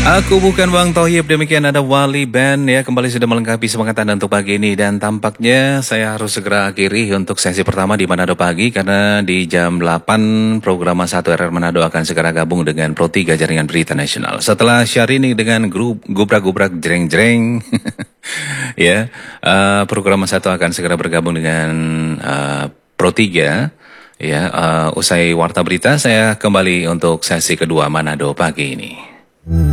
Aku bukan Bang Tohib, demikian ada Wali Band ya, kembali sudah melengkapi semangat Anda untuk pagi ini. Dan tampaknya saya harus segera akhiri untuk sesi pertama di Manado Pagi, karena di jam 8 program 1 RR Manado akan segera gabung dengan Pro 3 Jaringan Berita Nasional. Setelah Syahrini dengan grup gubrak-gubrak jreng-jreng ya, program 1 akan segera bergabung dengan Pro 3 ya. Usai Warta Berita saya kembali untuk sesi kedua Manado Pagi ini.